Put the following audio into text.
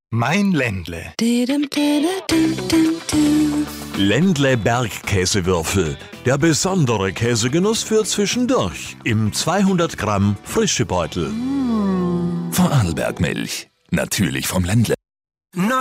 Mein Ländle. Ländle Bergkäsewürfel. Der besondere Käsegenuss für zwischendurch. Im 200 Gramm Frischebeutel. Vorarlberg Milch. Natürlich vom Ländle.